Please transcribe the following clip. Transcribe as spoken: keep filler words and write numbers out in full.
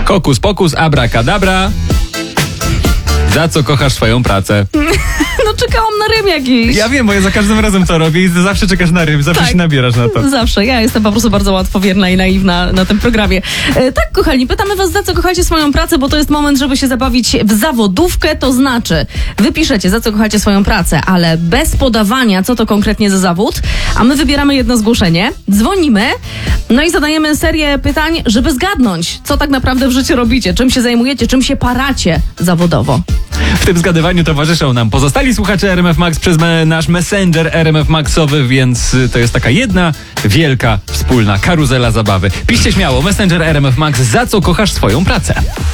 Kokus pokus, abracadabra. Za co kochasz swoją pracę? No czekałam na rym jakiś. Ja wiem, bo ja za każdym razem to robię i ty zawsze czekasz na rym, zawsze Tak. się nabierasz na to. Zawsze. Ja jestem po prostu bardzo łatwowierna i naiwna na tym programie. E, tak, kochani, pytamy was, za co kochacie swoją pracę, bo to jest moment, żeby się zabawić w zawodówkę, to znaczy wy piszecie, za co kochacie swoją pracę, ale bez podawania, co to konkretnie za zawód, a my wybieramy jedno zgłoszenie, dzwonimy, no i zadajemy serię pytań, żeby zgadnąć, co tak naprawdę w życiu robicie, czym się zajmujecie, czym się paracie zawodowo. W tym zgadywaniu towarzyszą nam pozostali słuchacze R M F Max przez me, nasz Messenger R M F Maxowy, więc y, to jest taka jedna wielka, wspólna karuzela zabawy. Piszcie śmiało, Messenger R M F Max, za co kochasz swoją pracę?